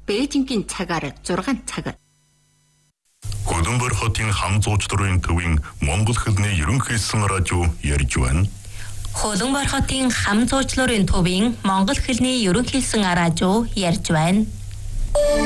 Бээжингийн цагаар 6 цаг. Хөдөнбөр хотын хам зуучлалын төвийн Монгол хэлний ерөнхийлсэн радио ярьж байна. Хөдөнбөр хотын хам зуучлалын төвийн Монгол хэлний ерөнхийлсэн радио ярьж байна.